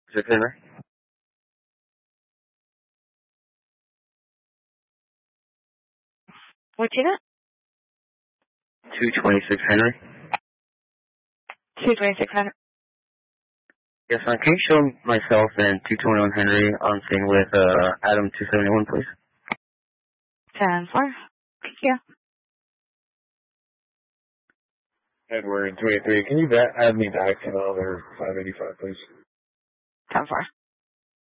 6 Henry. What unit? 226 Henry. 226 Henry. Yes, can you show myself and 221 Henry on scene with Adam 271, please? 10-4. Thank you. Edward 283, can you add me back to the other 585, please? 10-4.